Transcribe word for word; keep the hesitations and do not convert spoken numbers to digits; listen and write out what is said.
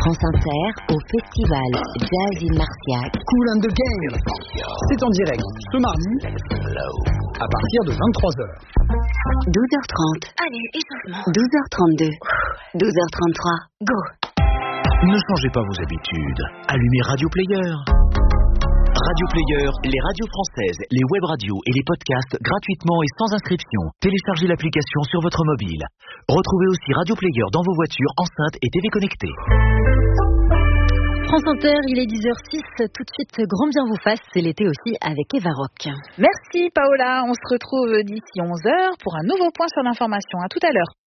France Inter au festival Jazz in Marciac. Kool and the Gang. C'est en direct ce mardi à partir de vingt-trois heures. douze heures trente. Allez, échauffement. douze heures trente-deux. douze heures trente-trois. Go. Ne changez pas vos habitudes. Allumez Radio Player. Radio Player, les radios françaises, les web radios et les podcasts gratuitement et sans inscription. Téléchargez l'application sur votre mobile. Retrouvez aussi Radio Player dans vos voitures, enceintes et T V connectées. France Inter, il est dix heures six, tout de suite, grand bien vous fasse, c'est l'été aussi avec Eva Rock. Merci Paola, on se retrouve d'ici onze heures pour un nouveau point sur l'information. À tout à l'heure.